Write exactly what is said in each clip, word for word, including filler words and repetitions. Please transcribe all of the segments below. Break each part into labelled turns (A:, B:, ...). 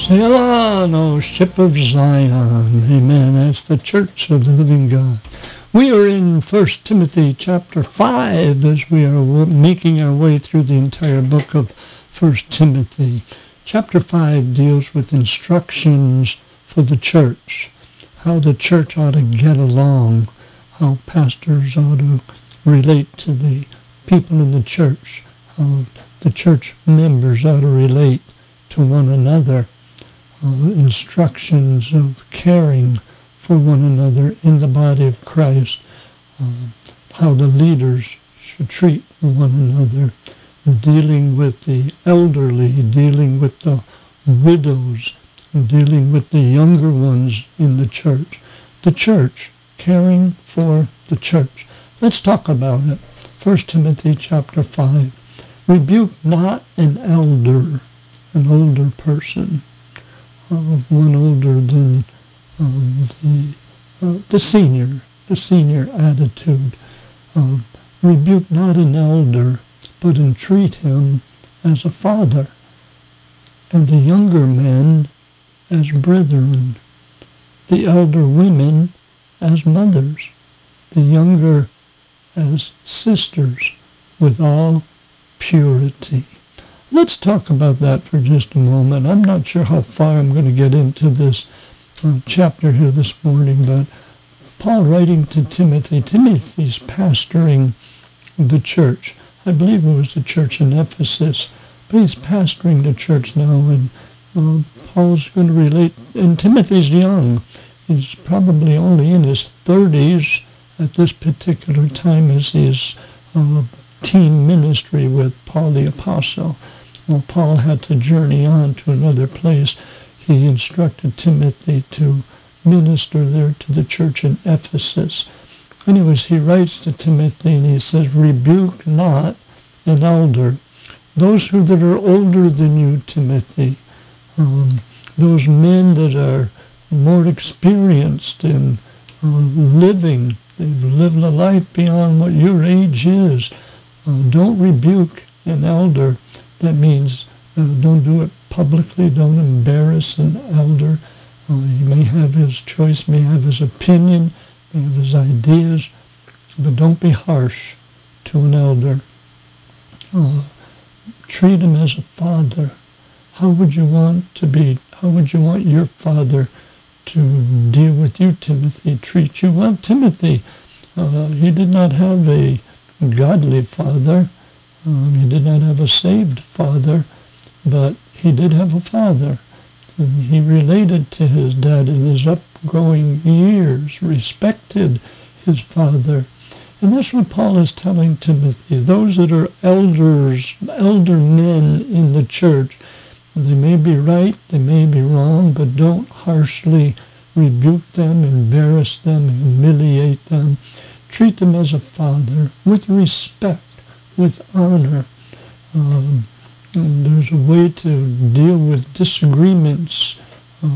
A: Selah, O ship of Zion. Amen. That's the church of the living God. We are in First Timothy chapter five as we are making our way through the entire book of First Timothy. Chapter five deals with instructions for the church, how the church ought to get along, how pastors ought to relate to the people in the church, how the church members ought to relate to one another, uh, instructions of caring for one another in the body of Christ, uh, how the leaders should treat one another, dealing with the elderly, dealing with the widows, dealing with the younger ones in the church. The church, caring for the church. Let's talk about it. First Timothy chapter five. Rebuke not an elder, an older person, uh, one older than uh, the uh, the senior, the senior attitude. Uh, rebuke not an elder, but entreat him as a father, and the younger men as brethren, the elder women as mothers, the younger as sisters, with all purity. Let's talk about that for just a moment. I'm not sure how far I'm going to get into this uh, chapter here this morning, but Paul writing to Timothy, Timothy's pastoring the church. I believe it was the church in Ephesus, but he's pastoring the church now, and uh, Paul's going to relate, and Timothy's young. He's probably only in his thirties at this particular time as his uh, teen ministry with Paul the Apostle. Well, Paul had to journey on to another place. He instructed Timothy to minister there to the church in Ephesus. Anyways, he writes to Timothy and he says, rebuke not an elder. Those who that are older than you, Timothy, um, those men that are more experienced in uh, living, they've lived a life beyond what your age is. Uh, don't rebuke an elder. That means uh, don't do it publicly. Don't embarrass an elder. Uh, he may have his choice, may have his opinion, may have his ideas, but don't be harsh to an elder. Uh, treat him as a father. How would you want to be, how would you want your father to deal with you, Timothy, treat you? Well, Timothy, uh, he did not have a godly father. Um, he did not have a saved father, but he did have a father. And he related to his dad in his upgrowing years, respected his father. And that's what Paul is telling Timothy. Those that are elders, elder men in the church, they may be right, they may be wrong, but don't harshly rebuke them, embarrass them, humiliate them. Treat them as a father, with respect, with honor. Um, there's a way to deal with disagreements, uh,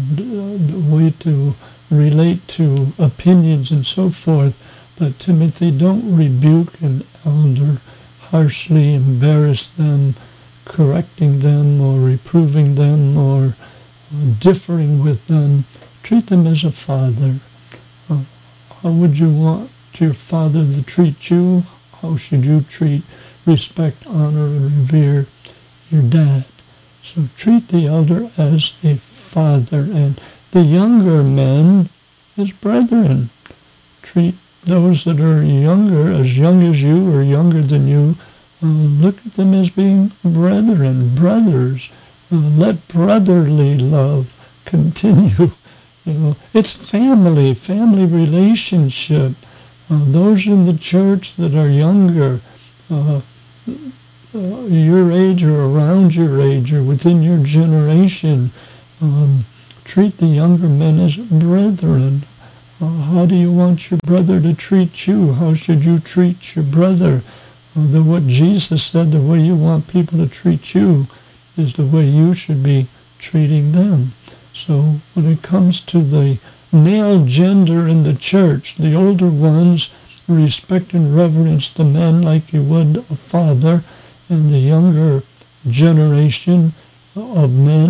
A: a way to relate to opinions and so forth. But Timothy, don't rebuke an elder, harshly embarrass them, correcting them or reproving them or uh, differing with them. Treat them as a father. Uh, how would you want your father to treat you? How should you treat, respect, honor, and revere your dad? So treat the elder as a father, and the younger men as brethren. Treat those that are younger, as young as you or younger than you, uh, look at them as being brethren, brothers. Uh, let brotherly love continue. You know, it's family, family relationship. Uh, those in the church that are younger, uh, uh, your age or around your age or within your generation, um, treat the younger men as brethren. Uh, how do you want your brother to treat you? How should you treat your brother? Uh, the, what Jesus said, the way you want people to treat you is the way you should be treating them. So when it comes to the male gender in the church, the older ones respect and reverence the men like you would a father, and the younger generation of men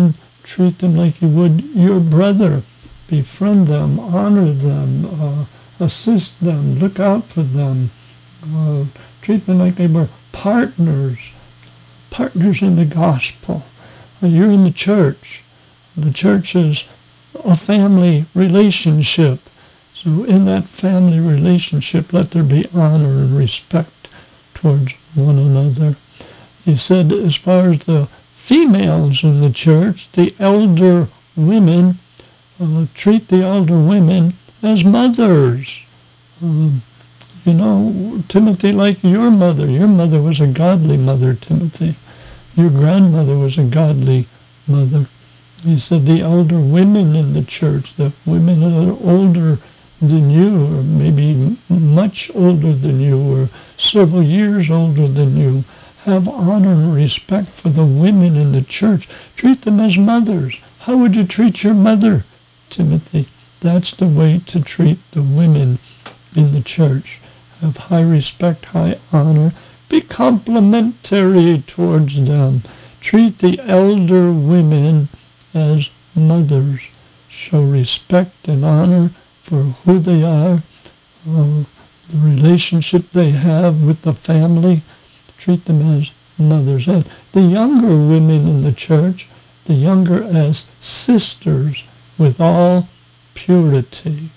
A: treat them like you would your brother. Befriend them, honor them, uh, assist them, look out for them. Uh, treat them like they were partners, partners in the gospel. Uh, you're in the church. The church is a family relationship. So in that family relationship, let there be honor and respect towards one another. He said, as far as the females in the church, the elder women, uh, treat the elder women as mothers. Um, you know, Timothy, like your mother. Your mother was a godly mother, Timothy. Your grandmother was a godly mother. He said the elder women in the church, the women that are older than you, or maybe much older than you, or several years older than you, have honor and respect for the women in the church. Treat them as mothers. How would you treat your mother, Timothy? That's the way to treat the women in the church. Have high respect, high honor. Be complimentary towards them. Treat the elder women as mothers. Show respect and honor for who they are, uh, the relationship they have with the family. Treat them as mothers. And the younger women in the church, the younger as sisters with all purity.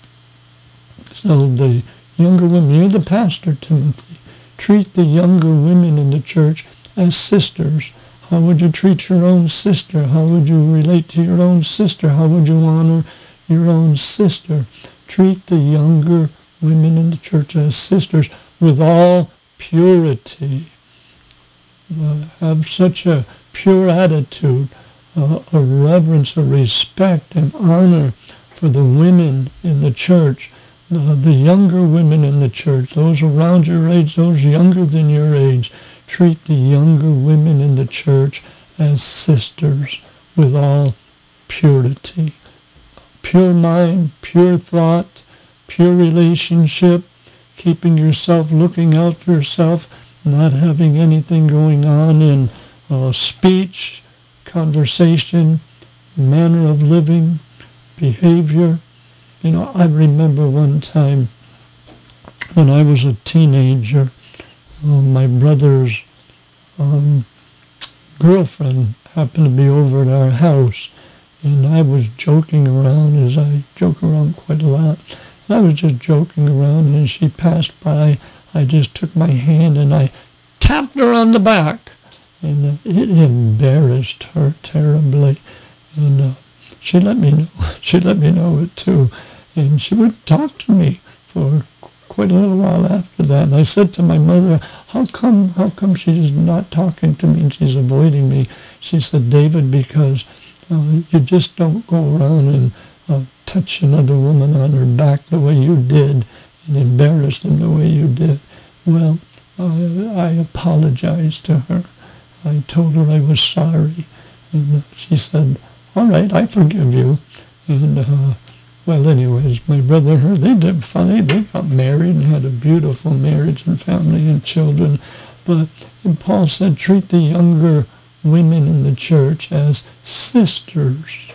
A: So the younger women, you're the pastor, Timothy. Treat the younger women in the church as sisters. How would you treat your own sister? How would you relate to your own sister? How would you honor your own sister? Treat the younger women in the church as sisters with all purity. Uh, have such a pure attitude, uh, a reverence, a respect, and honor for the women in the church, uh, the younger women in the church, those around your age, those younger than your age. Treat the younger women in the church as sisters with all purity. Pure mind, pure thought, pure relationship, keeping yourself, looking out for yourself, not having anything going on in uh, speech, conversation, manner of living, behavior. You know, I remember one time when I was a teenager, uh, my brother's um, girlfriend happened to be over at our house, and I was joking around, as I joke around quite a lot. And I was just joking around, and as she passed by, I just took my hand and I tapped her on the back, and uh, it embarrassed her terribly. And uh, she let me know. She let me know it too, and she would talk to me for quite a little while after that. And I said to my mother, "How come? How come she's not talking to me and she's avoiding me?" She said, "David, because uh, you just don't go around and uh, touch another woman on her back the way you did and embarrass them the way you did." Well, I, I apologized to her. I told her I was sorry, and she said, "All right, I forgive you." And uh, well, anyways, my brother and her, they did fine. They got married and had a beautiful marriage and family and children. But and Paul said, treat the younger women in the church as sisters.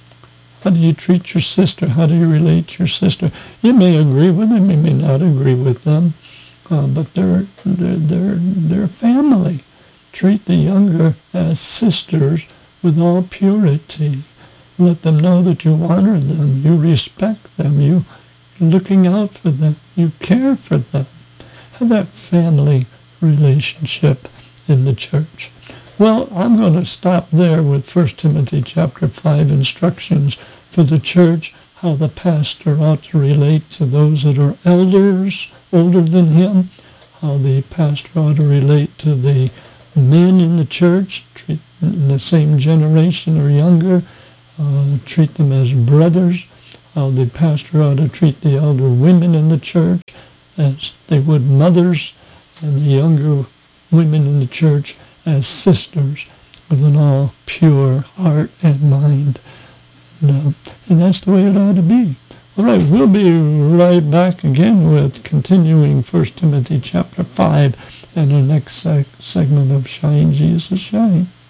A: How do you treat your sister? How do you relate to your sister? You may agree with them, you may not agree with them, uh, but they're, they're, they're, they're family. Treat the younger as sisters with all purity. Let them know that you honor them, you respect them, you're looking out for them, you care for them. Have that family relationship in the church. Well, I'm going to stop there with First Timothy chapter five, instructions for the church, how the pastor ought to relate to those that are elders, older than him, how the pastor ought to relate to the men in the church, treat in the same generation or younger, uh, treat them as brothers, how the pastor ought to treat the elder women in the church as they would mothers, and the younger women in the church as sisters with an all pure heart and mind. And, uh, and that's the way it ought to be. All right, we'll be right back again with continuing First Timothy chapter five and the next seg- segment of Shine, Jesus, Shine.